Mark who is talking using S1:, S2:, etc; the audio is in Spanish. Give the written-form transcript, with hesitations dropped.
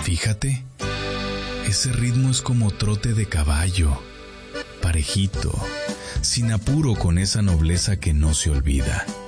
S1: Fíjate, ese ritmo es como trote de caballo, parejito, sin apuro, con esa nobleza que no se olvida.